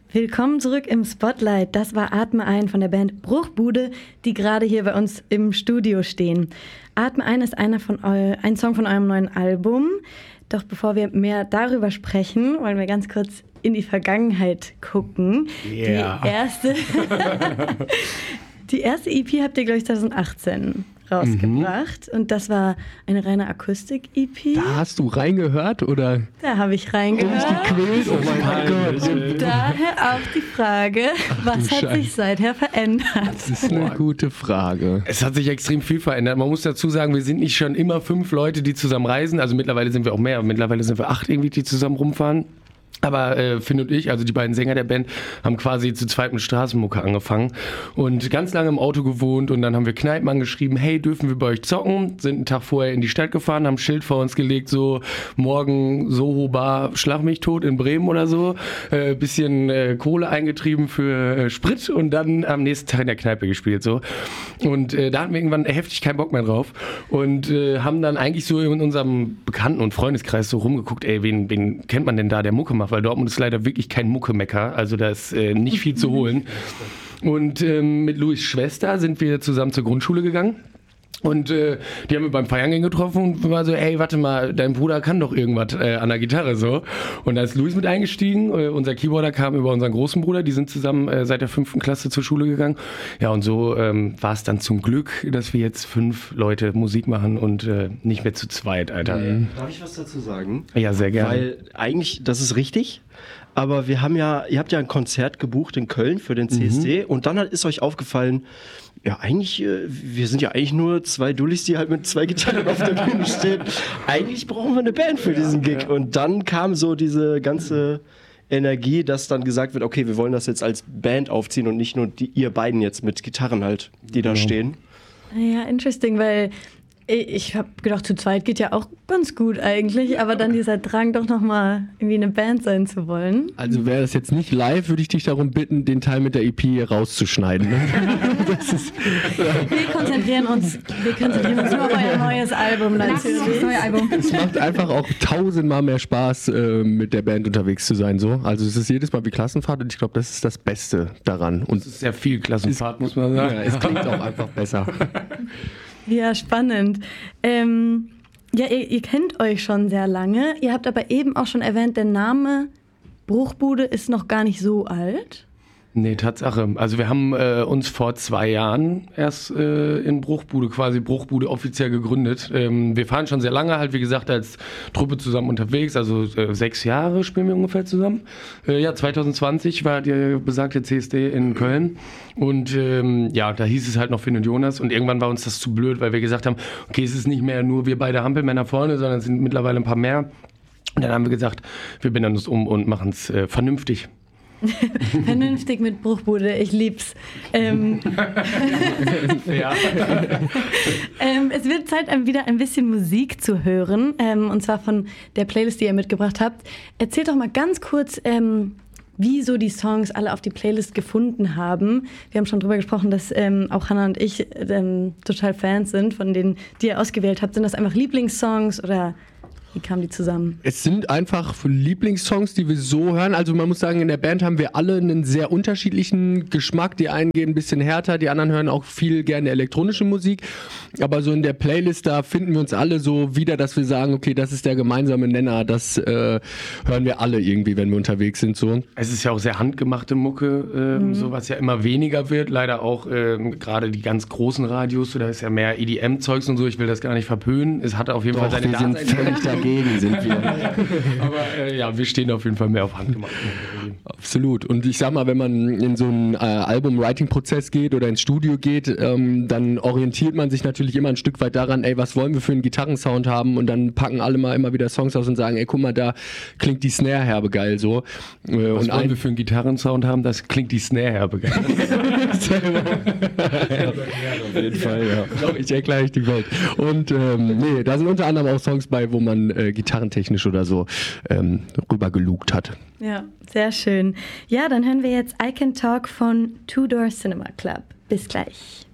Willkommen zurück im Spotlight. Das war Atme ein von der Band Bruchbude, die gerade hier bei uns im Studio stehen. Atme ein ist ein Song von eurem neuen Album. Doch bevor wir mehr darüber sprechen, wollen wir ganz kurz in die Vergangenheit gucken. Yeah. Die erste EP habt ihr, glaube ich, 2018 rausgebracht. Und das war eine reine Akustik-EP. Da hast du reingehört, oder? Da habe ich reingehört. Gequält? Oh mein Gott. Daher auch die Frage, was hat sich seither verändert? Das ist eine gute Frage. Es hat sich extrem viel verändert. Man muss dazu sagen, wir sind nicht schon immer 5 Leute, die zusammen reisen. Also mittlerweile sind wir auch mehr. Mittlerweile sind wir 8 irgendwie, die zusammen rumfahren. Aber Finn und ich, also die beiden Sänger der Band, haben quasi zu zweit mit Straßenmucke angefangen und ganz lange im Auto gewohnt und dann haben wir Kneipen angeschrieben, hey, dürfen wir bei euch zocken? Sind einen Tag vorher in die Stadt gefahren, haben ein Schild vor uns gelegt, so morgen Soho Bar, schlag mich tot in Bremen oder so, bisschen Kohle eingetrieben für Sprit und dann am nächsten Tag in der Kneipe gespielt, so. Und da hatten wir irgendwann heftig keinen Bock mehr drauf und haben dann eigentlich so in unserem Bekannten- und Freundeskreis so rumgeguckt, ey, wen kennt man denn da, der Mucke macht? Weil Dortmund ist leider wirklich kein Muckemecker, also da ist nicht viel zu holen. Und mit Louis' Schwester sind wir zusammen zur Grundschule gegangen. Und die haben wir beim Feiern getroffen und war so, ey, warte mal, dein Bruder kann doch irgendwas an der Gitarre so. Und da ist Luis mit eingestiegen, unser Keyboarder kam über unseren großen Bruder, die sind zusammen seit der 5. Klasse zur Schule gegangen. Ja, und so war es dann zum Glück, dass wir jetzt 5 Leute Musik machen und nicht mehr zu zweit, Alter. Darf ich was dazu sagen? Ja, sehr gerne. Weil eigentlich, das ist richtig, aber ihr habt ja ein Konzert gebucht in Köln für den CSD und dann ist euch aufgefallen, ja, eigentlich, wir sind ja eigentlich nur 2 Dullis, die halt mit 2 Gitarren auf der Bühne stehen. Eigentlich brauchen wir eine Band für diesen Gig. Ja. Und dann kam so diese ganze Energie, dass dann gesagt wird, okay, wir wollen das jetzt als Band aufziehen und nicht nur ihr beiden jetzt mit Gitarren halt, die da stehen. Ja, interesting, weil ich habe gedacht, zu zweit geht ja auch ganz gut eigentlich, aber dann dieser Drang doch nochmal irgendwie eine Band sein zu wollen. Also wäre das jetzt nicht live, würde ich dich darum bitten, den Teil mit der EP hier rauszuschneiden. Wir konzentrieren uns nur auf euer neues Album natürlich. Das neue Album. Es macht einfach auch 1000-mal mehr Spaß, mit der Band unterwegs zu sein. So. Also es ist jedes Mal wie Klassenfahrt und ich glaube, das ist das Beste daran. Und es ist sehr viel Klassenfahrt, muss man sagen. Ja, es klingt auch einfach besser. Ja, spannend. Ihr kennt euch schon sehr lange. Ihr habt aber eben auch schon erwähnt, der Name Bruchbude ist noch gar nicht so alt. Nee, Tatsache. Also wir haben uns vor 2 Jahren erst in Bruchbude offiziell gegründet. Wir fahren schon sehr lange halt, wie gesagt, als Truppe zusammen unterwegs. Also 6 Jahre spielen wir ungefähr zusammen. 2020 war der besagte CSD in Köln. Und da hieß es halt noch Finn und Jonas. Und irgendwann war uns das zu blöd, weil wir gesagt haben, okay, es ist nicht mehr nur wir beide Hampelmänner vorne, sondern es sind mittlerweile ein paar mehr. Und dann haben wir gesagt, wir binden uns um und machen es vernünftig. Vernünftig mit Bruchbude, ich lieb's. Ja. Es wird Zeit, wieder ein bisschen Musik zu hören, und zwar von der Playlist, die ihr mitgebracht habt. Erzählt doch mal ganz kurz, wie so die Songs alle auf die Playlist gefunden haben. Wir haben schon drüber gesprochen, dass auch Hannah und ich total Fans sind von denen, die ihr ausgewählt habt. Sind das einfach Lieblingssongs oder wie kamen die zusammen? Es sind einfach Lieblingssongs, die wir so hören. Also man muss sagen, in der Band haben wir alle einen sehr unterschiedlichen Geschmack. Die einen gehen ein bisschen härter, die anderen hören auch viel gerne elektronische Musik. Aber so in der Playlist, da finden wir uns alle so wieder, dass wir sagen, okay, das ist der gemeinsame Nenner. Das hören wir alle irgendwie, wenn wir unterwegs sind. So. Es ist ja auch sehr handgemachte Mucke, so was ja immer weniger wird. Leider auch gerade die ganz großen Radios, da ist ja mehr EDM-Zeugs und so. Ich will das gar nicht verpönen. Es hat auf jeden Fall seine Daseinsberechtigung. Sind wir. Aber wir stehen auf jeden Fall mehr auf handgemacht. Absolut. Und ich sag mal, wenn man in so einen Album-Writing-Prozess geht oder ins Studio geht, dann orientiert man sich natürlich immer ein Stück weit daran, ey, was wollen wir für einen Gitarrensound haben? Und dann packen alle mal immer wieder Songs aus und sagen, ey, guck mal, da klingt die Snare herbe geil so. Was wollen wir für einen Gitarrensound haben? Das klingt die Snare herbe geil. Auf jeden Fall, ja. Ich erkläre euch die Welt. Und da sind unter anderem auch Songs bei, wo man gitarrentechnisch oder so rübergelugt hat. Ja, sehr schön. Ja, dann hören wir jetzt I Can Talk von Two Door Cinema Club. Bis gleich.